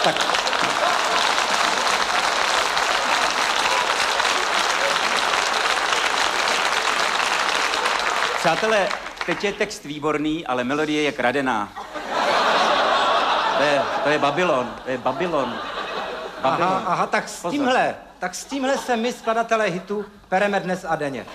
Tak. Přátelé, teď je text výborný, ale melodie je kradená. To je Babylon, to je Babylon. Aha, tak s tímhle se my, skladatelé hitu, pereme dnes a denně.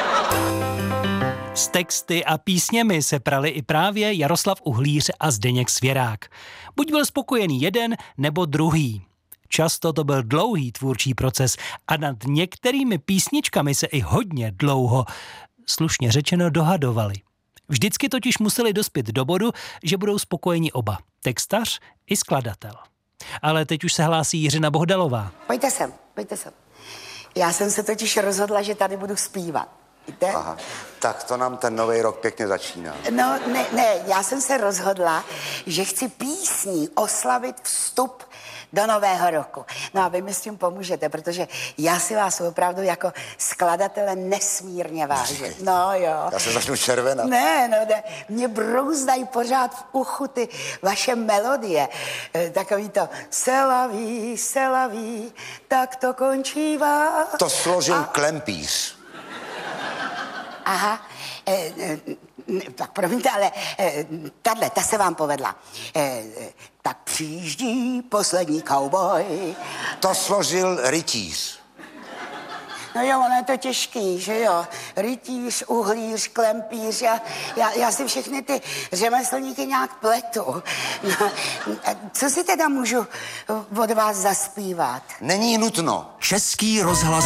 S texty a písněmi se prali i právě Jaroslav Uhlíř a Zdeněk Svěrák. Buď byl spokojený jeden, nebo druhý. Často to byl dlouhý tvůrčí proces a nad některými písničkami se i hodně dlouho, slušně řečeno, dohadovali. Vždycky totiž museli dospět do bodu, že budou spokojeni oba, textař i skladatel. Ale teď už se hlásí Jiřina Bohdalová. Pojďte sem. Já jsem se totiž rozhodla, že tady budu zpívat. Víte? Aha, tak to nám ten nový rok pěkně začíná. No, ne, já jsem se rozhodla, že chci písní oslavit vstup do nového roku. No a vy mi s tím pomůžete, protože já si vás opravdu jako skladatele nesmírně vážím. No jo. Já se začnu červenat. Ne, mě brouzdají pořád v uchu ty vaše melodie. Takový to se laví, tak to končívá. To složil Klempíř. Aha, tak promiňte, ale ta se vám povedla. Tak přijíždí poslední cowboy. To složil Rytíř. No jo, ono je to těžký, že jo? Rytíř, uhlíř, klempíř, já si všechny ty řemeslníky nějak pletu. No, co si teda můžu od vás zaspívat? Není nutno. Český rozhlas